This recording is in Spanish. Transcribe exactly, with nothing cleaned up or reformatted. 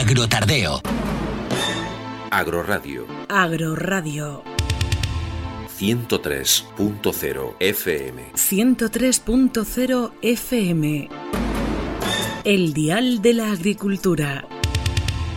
Agrotardeo. Agroradio. Agroradio. ciento tres punto cero F M. ciento tres punto cero F M. El dial de la agricultura.